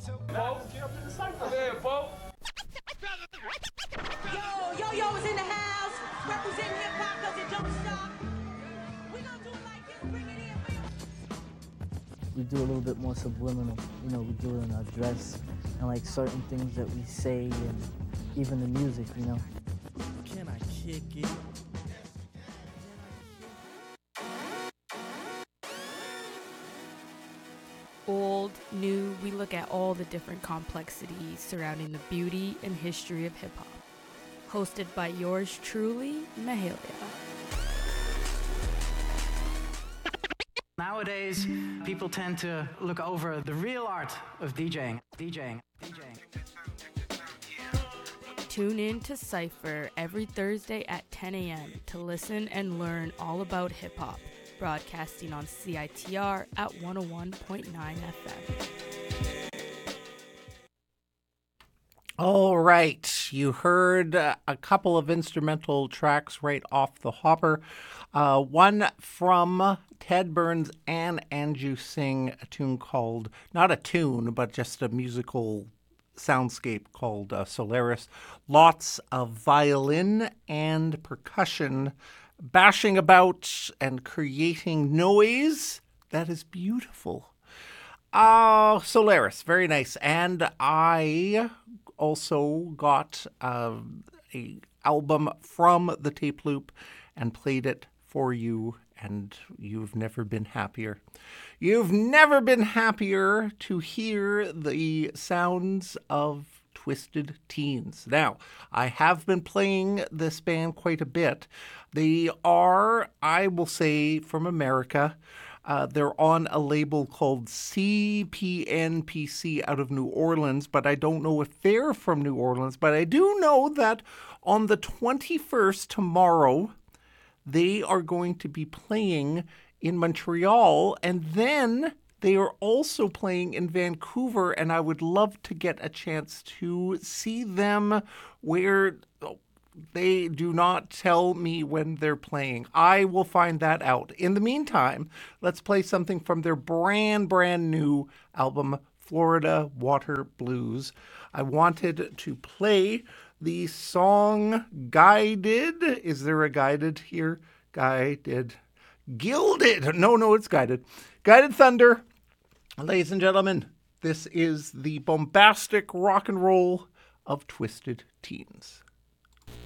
Folks, get up in the cycle there, folks. Yo is in the house, representing hip hop 'cause it don't stop. We gonna do it like this, bring it in, We do a little bit more subliminal, we do it in our dress and like certain things that we say and even the music, Can I kick it? Old, new, we look at all the different complexities surrounding the beauty and history of hip-hop. Hosted by yours truly, Mahalia. Nowadays, people tend to look over the real art of DJing. Tune in to Cypher every Thursday at 10 a.m. to listen and learn all about hip-hop, broadcasting on CITR at 101.9 FM. All right, you heard a couple of instrumental tracks right off the hopper. One from Ted Burns and Anju Singh, a tune called, not a tune, but just a musical soundscape called Solaris. Lots of violin and percussion bashing about and creating noise. That is beautiful. Solaris, very nice. And I also got a album from the tape loop and played it for you, and you've never been happier. You've never been happier to hear the sounds of Twisted Teens. Now, I have been playing this band quite a bit. They are, I will say, from America. They're on a label called CPNPC out of New Orleans, but I don't know if they're from New Orleans. But I do know that on the 21st, tomorrow, they are going to be playing in Montreal, and then they are also playing in Vancouver, and I would love to get a chance to see them where they do not tell me when they're playing. I will find that out. In the meantime, let's play something from their brand new album, Florida Water Blues. I wanted to play the song Guided. Is there a guided here? Guided. Gilded. No, it's Guided. Guided Thunder. Ladies and gentlemen, this is the bombastic rock and roll of Twisted Teens.